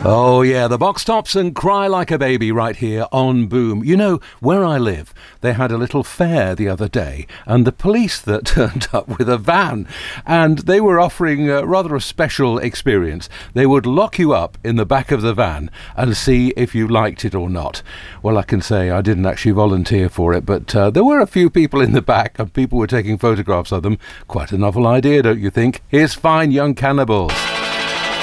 Oh, yeah, the Box Tops and Cry Like a Baby right here on Boom. You know, where I live, they had a little fair the other day, and the police that turned up with a van, and they were offering rather a special experience. They would lock you up in the back of the van and see if you liked it or not. Well, I can say I didn't actually volunteer for it, but there were a few people in the back, and people were taking photographs of them. Quite a novel idea, don't you think? Here's Fine Young Cannibals.